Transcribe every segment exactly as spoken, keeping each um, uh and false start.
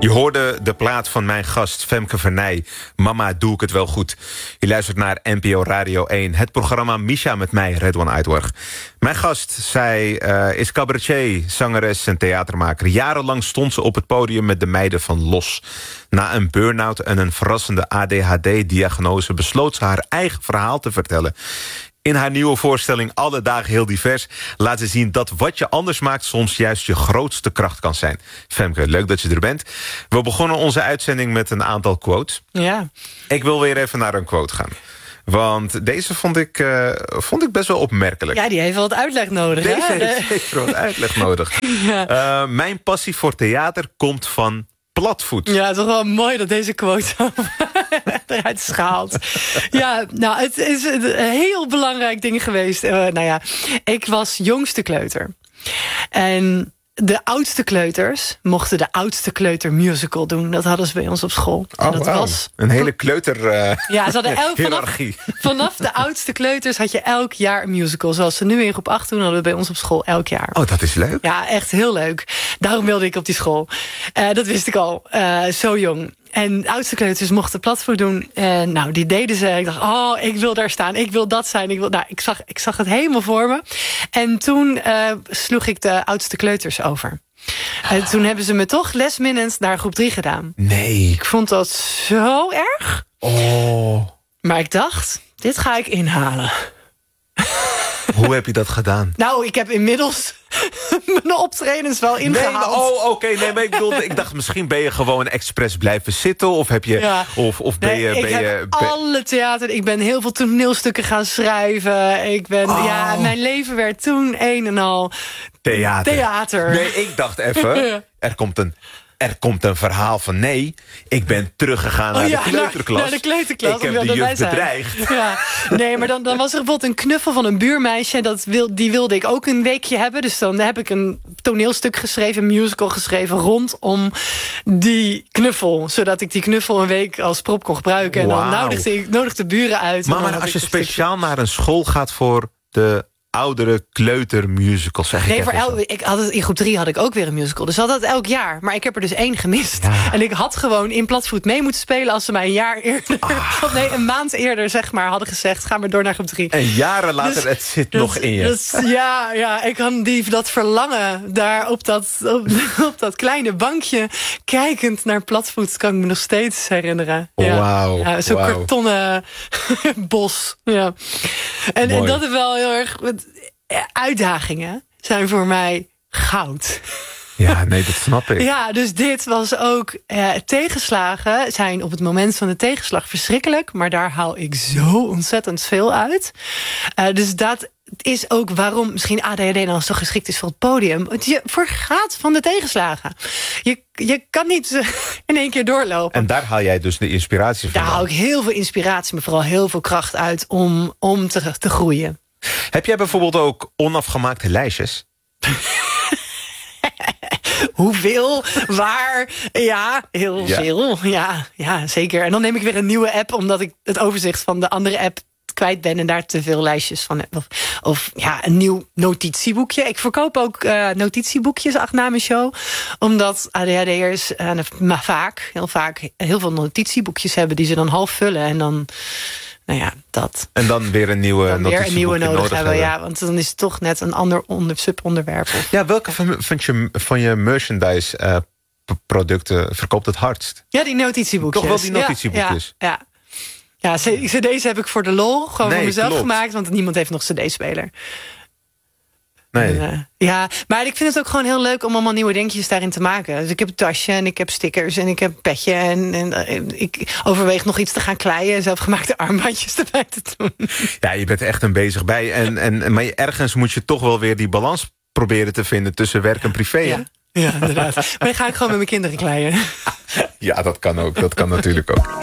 Je hoorde de plaat van mijn gast Femke Vernij. Mama, doe ik het wel goed. Je luistert naar N P O Radio één. Het programma Misha met mij, Redwan Uitworg. Mijn gast, zij uh, is cabaretier, zangeres en theatermaker. Jarenlang stond ze op het podium met de meiden van Los. Na een burn-out en een verrassende A D H D-diagnose... besloot ze haar eigen verhaal te vertellen. In haar nieuwe voorstelling Alle Dagen Heel Divers... laat ze zien dat wat je anders maakt... soms juist je grootste kracht kan zijn. Femke, leuk dat je er bent. We begonnen onze uitzending met een aantal quotes. Ja. Ik wil weer even naar een quote gaan. Want deze vond ik, uh, vond ik best wel opmerkelijk. Ja, die heeft wel wat uitleg nodig. Deze hè? heeft zeker wat uitleg nodig. Ja. Uh, mijn passie voor theater komt van... platvoet. Ja, het is toch wel mooi dat deze quote zo eruit is gehaald. Ja, nou, het is een heel belangrijk ding geweest. Uh, nou ja, ik was jongste kleuter. En de oudste kleuters mochten de oudste kleutermusical doen. Dat hadden ze bij ons op school. Oh, en dat wow. was een hele kleuter uh, ja, ze hadden elk, hiërarchie. Vanaf, vanaf de oudste kleuters had je elk jaar een musical. Zoals ze nu in groep acht doen, hadden we bij ons op school elk jaar. Oh, dat is leuk. Ja, echt heel leuk. Daarom wilde ik op die school. Uh, dat wist ik al. Uh, zo jong. En de oudste kleuters mochten platvoet doen. En nou, die deden ze. Ik dacht, oh, ik wil daar staan. Ik wil dat zijn. Ik, wil, nou, ik, zag, ik zag het helemaal voor me. En toen uh, sloeg ik de oudste kleuters over. En toen hebben ze me toch last-minute naar groep drie gedaan. Nee. Ik vond dat zo erg. Oh. Maar ik dacht, dit ga ik inhalen. Hoe heb je dat gedaan? Nou, ik heb inmiddels mijn optredens wel ingehaald. Nee, oh, oké. Okay, nee, maar ik bedoelde, ik dacht, misschien ben je gewoon expres blijven zitten. Of heb je, ja. of, of ben nee, je... Ik ben heb je, ben... alle theater. Ik ben heel veel toneelstukken gaan schrijven. Ik ben, oh. ja, mijn leven werd toen een en al theater. theater. Nee, ik dacht even, er komt een... Er komt een verhaal van nee, ik ben teruggegaan naar, oh ja, de kleuterklas. Naar, naar de kleuterklas. Ik heb de juf bedreigd. Ja. Nee, maar dan, dan was er bijvoorbeeld een knuffel van een buurmeisje. Dat wil, die wilde ik ook een weekje hebben. Dus dan heb ik een toneelstuk geschreven, een musical geschreven... rondom die knuffel. Zodat ik die knuffel een week als prop kon gebruiken. En wow. dan nodigde ik nodigde de buren uit. Maar, maar als je speciaal naar een school gaat voor de... oudere kleutermusical, zeg nee, ik voor el- ik had het, in groep drie had ik ook weer een musical. Dus dat had elk jaar. Maar ik heb er dus één gemist. Ja. En ik had gewoon in platvoet mee moeten spelen... als ze mij een jaar eerder... Ah. Of nee, een maand eerder, zeg maar, hadden gezegd... ga maar door naar groep drie. En jaren later, dus, het zit dus, nog in je. Dus, ja, ja, ik kan die, dat verlangen daar op dat, op, op dat kleine bankje... kijkend naar platvoet, kan ik me nog steeds herinneren. Ja. Wauw. Ja, zo'n wow. kartonnen bos. Ja. En, en dat is wel heel erg... Uitdagingen zijn voor mij goud. Ja, nee, dat snap ik. Ja, dus dit was ook... Eh, tegenslagen zijn op het moment van de tegenslag verschrikkelijk... maar daar haal ik zo ontzettend veel uit. Uh, dus dat is ook waarom misschien A D H D nou zo geschikt is voor het podium. Je vergaat van de tegenslagen. Je, je kan niet in één keer doorlopen. En daar haal jij dus de inspiratie van? Daar haal ik heel veel inspiratie, maar vooral heel veel kracht uit... om, om te, te groeien. Heb jij bijvoorbeeld ook onafgemaakte lijstjes? Hoeveel? Waar? Ja, heel ja. veel. Ja, ja, zeker. En dan neem ik weer een nieuwe app... omdat ik het overzicht van de andere app kwijt ben... en daar te veel lijstjes van heb. Of, of ja, een nieuw notitieboekje. Ik verkoop ook uh, notitieboekjes achter na mijn show. Omdat A D H D'ers uh, maar vaak, heel vaak... heel veel notitieboekjes hebben... die ze dan half vullen en dan... Nou ja, dat. En dan weer een nieuwe dan weer een nieuwe nodig, nodig hebben. hebben. Ja, want dan is het toch net een ander onder, subonderwerp. Of... Ja, welke van, van, je, van je merchandise uh, producten verkoopt het hardst? Ja, die notitieboekjes. Toch wel die notitieboekjes? Ja, ja, ja. ja cd's heb ik voor de lol. Gewoon nee, voor mezelf klopt. gemaakt. Want niemand heeft nog cd-speler. Nee. En, uh, ja, maar ik vind het ook gewoon heel leuk om allemaal nieuwe dingetjes daarin te maken. Dus ik heb een tasje en ik heb stickers en ik heb een petje. En, en uh, ik overweeg nog iets te gaan kleien en zelfgemaakte armbandjes erbij te doen. Ja, je bent er echt een bezig bij. En, en, maar ergens moet je toch wel weer die balans proberen te vinden tussen werk en privé. Ja, ja inderdaad. Maar dan ga ik gewoon met mijn kinderen kleien. Ja, dat kan ook. Dat kan natuurlijk ook.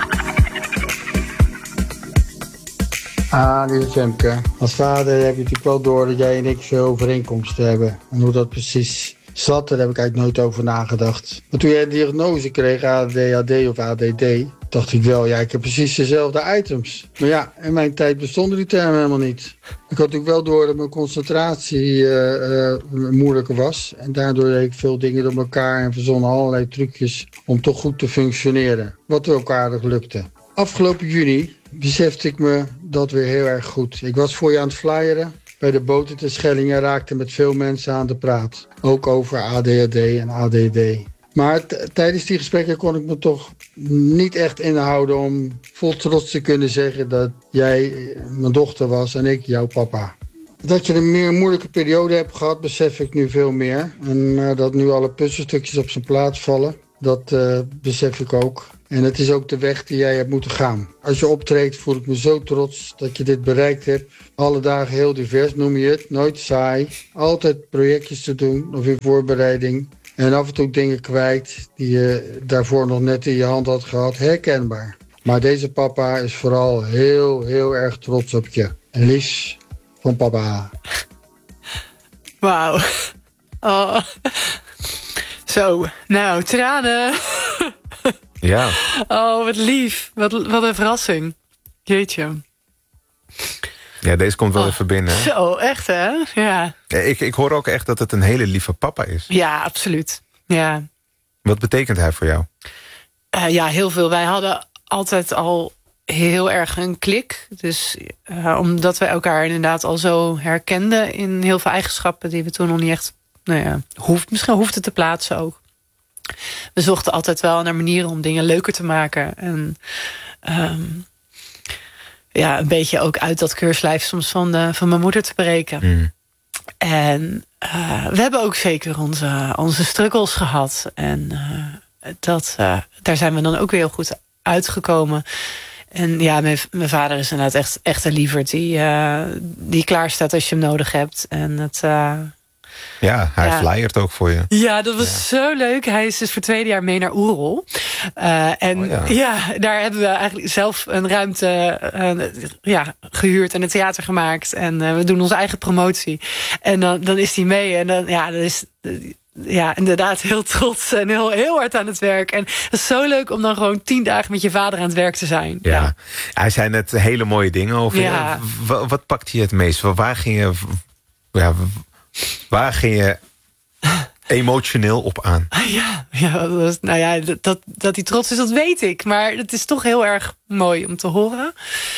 Ah, lieve Femke. Als vader heb je natuurlijk wel door dat jij en ik veel overeenkomsten hebben. En hoe dat precies zat, daar heb ik eigenlijk nooit over nagedacht. Maar toen jij een diagnose kreeg, A D H D of A D D... dacht ik wel, ja, ik heb precies dezelfde items. Maar ja, in mijn tijd bestonden die termen helemaal niet. Ik had natuurlijk wel door dat mijn concentratie uh, uh, moeilijker was. En daardoor deed ik veel dingen door elkaar en verzonnen allerlei trucjes om toch goed te functioneren. Wat ook aardig lukte. Afgelopen juni besefte ik me dat weer heel erg goed. Ik was voor je aan het flyeren bij de boten te Schelling en raakte met veel mensen aan de praat. Ook over A D H D en A D D. Maar t- tijdens die gesprekken kon ik me toch niet echt inhouden om vol trots te kunnen zeggen dat jij mijn dochter was en ik jouw papa. Dat je een meer moeilijke periode hebt gehad, besef ik nu veel meer. En uh, dat nu alle puzzelstukjes op zijn plaats vallen, dat uh, besef ik ook. En het is ook de weg die jij hebt moeten gaan. Als je optreedt voel ik me zo trots dat je dit bereikt hebt. Alle dagen heel divers noem je het, nooit saai. Altijd projectjes te doen of in voorbereiding. En af en toe dingen kwijt die je daarvoor nog net in je hand had gehad. Herkenbaar. Maar deze papa is vooral heel, heel erg trots op je. En Lies van papa. Wauw. Oh. Zo, nou, tranen. Ja. Oh, wat lief. Wat, wat een verrassing. Jeetje. Ja, deze komt wel oh. even binnen. Hè? Zo, echt hè? Ja. Ik, ik hoor ook echt dat het een hele lieve papa is. Ja, absoluut. Ja. Wat betekent hij voor jou? Uh, ja, heel veel. Wij hadden altijd al heel erg een klik. Dus uh, omdat we elkaar inderdaad al zo herkenden in heel veel eigenschappen die we toen nog niet echt, nou ja, hoeft, misschien hoefden te plaatsen ook. We zochten altijd wel naar manieren om dingen leuker te maken. En um, ja, een beetje ook uit dat keurslijf soms van, de, van mijn moeder te breken. Mm. En uh, we hebben ook zeker onze, onze struggles gehad. En uh, dat, uh, daar zijn we dan ook weer heel goed uitgekomen. En ja, mijn, mijn vader is inderdaad echt, echt een lieverd die, uh, die klaar staat als je hem nodig hebt. En het... Uh, Ja, hij ja. flyert ook voor je. Ja, dat was ja. zo leuk. Hij is dus voor het tweede jaar mee naar Oerol. Uh, en oh ja. ja, daar hebben we eigenlijk zelf een ruimte uh, ja, gehuurd en een theater gemaakt. En uh, we doen onze eigen promotie. En dan, dan is hij mee. En dan, ja, dat is... Uh, Ja, inderdaad, heel trots en heel, heel hard aan het werk. En het is zo leuk om dan gewoon tien dagen met je vader aan het werk te zijn. Ja, ja. Hij zei net hele mooie dingen over ja. je. Wat, wat pakte je het meest? Waar ging je, ja, waar ging je emotioneel op aan? Ja, ja dat, nou ja, dat, dat hij trots is, dat weet ik. Maar het is toch heel erg mooi om te horen.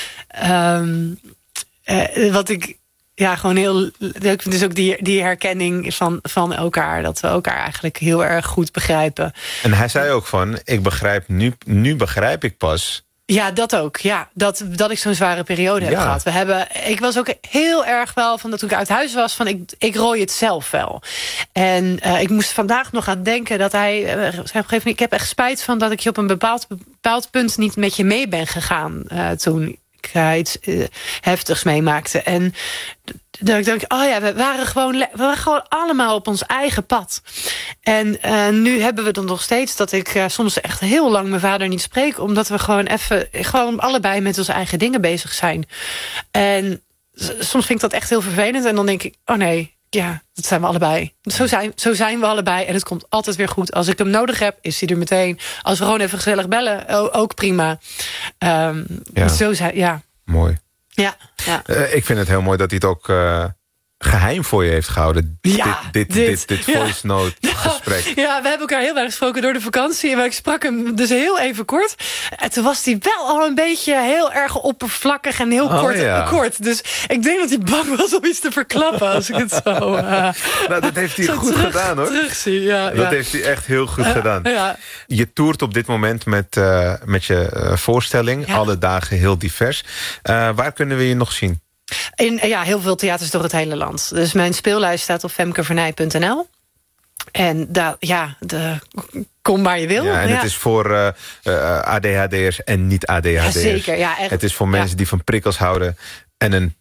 Um, uh, wat ik... Ja, gewoon heel leuk. Dus ook die, die herkenning van, van elkaar. Dat we elkaar eigenlijk heel erg goed begrijpen. En hij zei ook van, ik begrijp nu, nu begrijp ik pas. Ja, dat ook. Ja, dat, dat ik zo'n zware periode heb ja. gehad. We hebben, ik was ook heel erg wel van dat toen ik uit huis was, van ik, ik rooi het zelf wel. En uh, ik moest vandaag nog aan denken dat hij uh, zei op een gegeven moment, ik heb echt spijt van dat ik je op een bepaald, bepaald punt niet met je mee ben gegaan uh, toen ik uh, iets uh, heftigs meemaakte. En dat ik denk, oh ja, we waren gewoon, we waren gewoon allemaal op ons eigen pad. En uh, nu hebben we dan nog steeds dat ik uh, soms echt heel lang mijn vader niet spreek, omdat we gewoon even, gewoon allebei met onze eigen dingen bezig zijn. En soms vind ik dat echt heel vervelend. En dan denk ik, oh nee, ja, dat zijn we allebei. Zo zijn, zo zijn we allebei. En het komt altijd weer goed. Als ik hem nodig heb, is hij er meteen. Als we gewoon even gezellig bellen, ook prima. Um, ja. Zo zijn, ja. Mooi. Ja, ja. Uh, ik vind het heel mooi dat hij het ook uh, geheim voor je heeft gehouden. Ja, dit, dit, dit, dit, dit voice note ja. gesprek. Ja, we hebben elkaar heel weinig gesproken door de vakantie. Maar ik sprak hem dus heel even kort. En toen was hij wel al een beetje heel erg oppervlakkig en heel oh, kort, ja. kort. Dus ik denk dat hij bang was om iets te verklappen. Als ik het zo... Uh, nou, dat heeft hij goed terug, gedaan, hoor. Terugzie, ja. Dat ja. heeft hij echt heel goed uh, gedaan. Ja. Je toert op dit moment met, uh, met je uh, voorstelling. Ja. Alle dagen heel divers. Uh, waar kunnen we je nog zien? In ja, heel veel theaters door het hele land. Dus mijn speellijst staat op femkevernij punt n l. En daar, ja, de, kom waar je wil. Ja, en ja. het is voor uh, uh, A D H D'ers en niet-A D H D'ers. Ja, zeker, ja, echt. Het is voor mensen ja. die van prikkels houden en een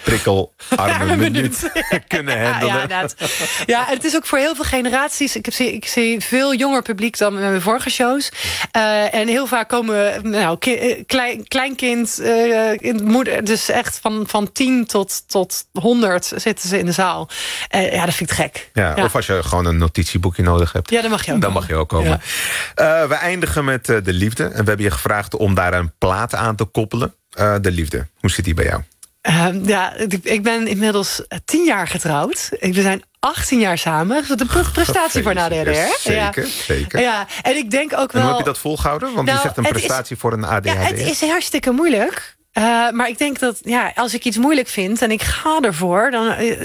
prikkelarme minuut kunnen handelen. Ja, ja, ja, het is ook voor heel veel generaties. Ik, heb, ik zie veel jonger publiek dan met mijn vorige shows. Uh, en heel vaak komen nou, ki, klein, kleinkind, uh, moeder, dus echt van, van tien tot, tot honderd zitten ze in de zaal. Uh, ja, dat vind ik gek. Ja, ja. Of als je gewoon een notitieboekje nodig hebt. Ja, dan mag je ook Dan komen. mag je ook komen. Ja. Uh, we eindigen met uh, de liefde. En we hebben je gevraagd om daar een plaat aan te koppelen. Uh, de liefde. Hoe zit die bij jou? Uh, ja, ik ben inmiddels tien jaar getrouwd. We zijn achttien jaar samen. Dat is een prestatie voor een A D H D R. Zeker, ja. zeker. Ja, en ik denk ook wel... En hoe heb je dat volgehouden? Want nou, je zegt een prestatie is, voor een een A D H D R. Ja, het is hartstikke moeilijk. Uh, maar ik denk dat ja, als ik iets moeilijk vind en ik ga ervoor... dan uh,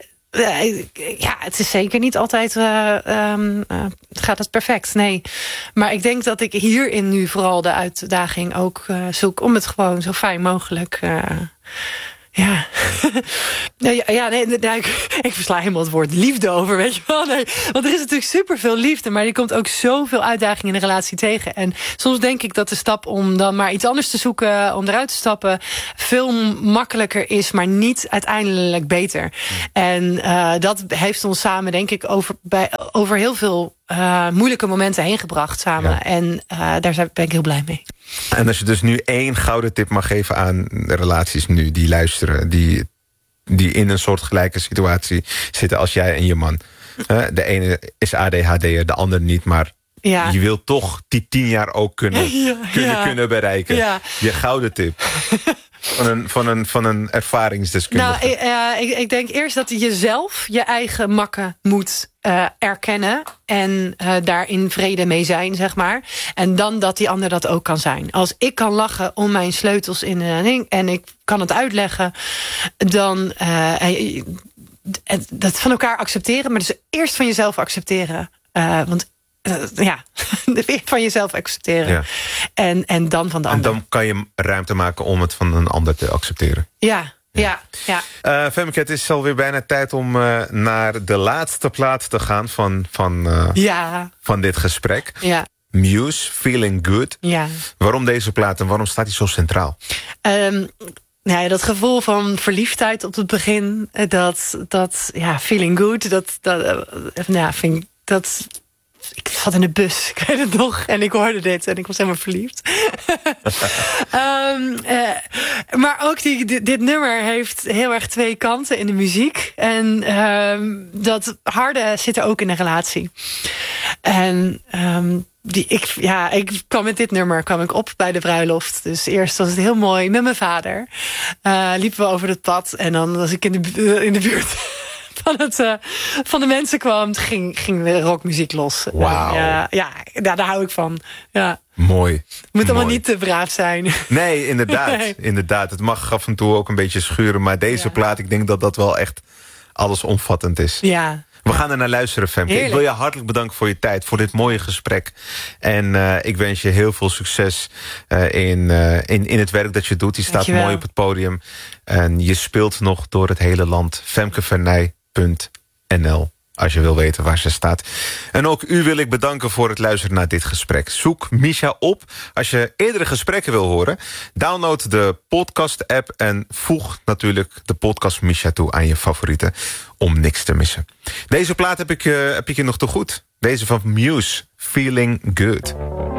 uh, ja, het is zeker niet altijd... Uh, um, uh, gaat het perfect, nee. Maar ik denk dat ik hierin nu vooral de uitdaging ook uh, zoek... om het gewoon zo fijn mogelijk... Uh, Ja. ja, ja nee, nee, ik, ik versla helemaal het woord liefde over, weet je wel. Nee, want er is natuurlijk superveel liefde, maar je komt ook zoveel uitdagingen in een relatie tegen. En soms denk ik dat de stap om dan maar iets anders te zoeken, om eruit te stappen, veel makkelijker is, maar niet uiteindelijk beter. Ja. En uh, dat heeft ons samen, denk ik, over, bij, over heel veel uh, moeilijke momenten heen gebracht samen. Ja. En uh, daar ben ik heel blij mee. En als je dus nu één gouden tip mag geven aan de relaties nu die luisteren... die, die in een soortgelijke situatie zitten als jij en je man. De ene is A D H D'er, de ander niet, maar... Ja. Je wilt toch die tien jaar ook kunnen, ja, kunnen, ja. kunnen bereiken. Ja. Je gouden tip. Van een, van een, van een ervaringsdeskundige. Nou, ik, uh, ik, ik denk eerst dat je jezelf je eigen makken moet uh, erkennen. En uh, daarin vrede mee zijn, zeg maar. En dan dat die ander dat ook kan zijn. Als ik kan lachen om mijn sleutels in een ding en ik kan het uitleggen, dan uh, dat van elkaar accepteren. Maar dus eerst van jezelf accepteren. Uh, want Uh, ja, van jezelf accepteren. Ja. En, en dan van de en ander. En dan kan je ruimte maken om het van een ander te accepteren. Ja, ja, ja. ja. Uh, Femke, het is alweer bijna tijd om uh, naar de laatste plaat te gaan van, van, uh, ja. van dit gesprek. Ja. Muse, Feeling Good. Ja. Waarom deze plaat en waarom staat die zo centraal? Um, Nou ja, dat gevoel van verliefdheid op het begin, dat, dat ja, feeling good, dat, dat, uh, nou, vind ik, dat... Ik zat in de bus, ik weet het nog. En ik hoorde dit en ik was helemaal verliefd. um, uh, maar ook die, dit, dit nummer heeft heel erg twee kanten in de muziek. En um, dat harde zit er ook in de relatie. En um, die, ik, ja, ik kwam met dit nummer kwam ik op bij de bruiloft. Dus eerst was het heel mooi met mijn vader. Uh, liepen we over het pad en dan was ik in de, uh, in de buurt... Van, het, uh, van de mensen kwam, ging, ging de rockmuziek los. Wauw. Uh, ja, ja, daar hou ik van. Ja. Mooi. Het moet allemaal niet te braaf zijn. Nee, inderdaad. Nee. inderdaad. Het mag af en toe ook een beetje schuren. Maar deze ja. plaat, ik denk dat dat wel echt allesomvattend is. Ja. We gaan er naar luisteren, Femke. Heerlijk. Ik wil je hartelijk bedanken voor je tijd, voor dit mooie gesprek. En uh, ik wens je heel veel succes uh, in, uh, in, in het werk dat je doet. Je staat Dankjewel. mooi op het podium. En je speelt nog door het hele land. Femke Vernij. N L, als je wil weten waar ze staat. En ook u wil ik bedanken voor het luisteren naar dit gesprek. Zoek Misha op als je eerdere gesprekken wil horen. Download de podcast-app en voeg natuurlijk de podcast Misha toe aan je favorieten om niks te missen. Deze plaat heb ik, uh, heb ik je nog te goed. Deze van Muse, Feeling Good.